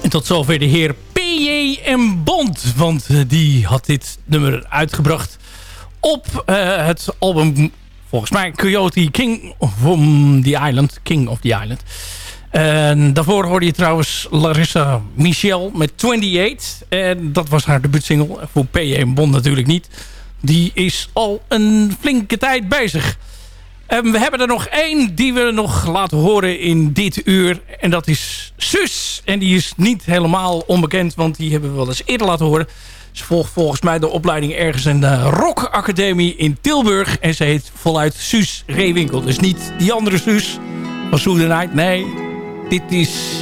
En tot zover de heer P.J.M. Bond. Want die had dit nummer uitgebracht op het album, volgens mij, Coyote King from the Island. King of the Island. En daarvoor hoorde je trouwens Larissa Michel met 28. En dat was haar debuutsingle. Voor P.J.M. Bond natuurlijk niet. Die is al een flinke tijd bezig. We hebben er nog één die we nog laten horen in dit uur. En dat is Sus. En die is niet helemaal onbekend, want die hebben we wel eens eerder laten horen. Ze volgt volgens mij de opleiding ergens in de Rock Academie in Tilburg. En ze heet voluit Suus Reewinkel. Dus niet die andere Suus van Soedenheid. Nee, dit is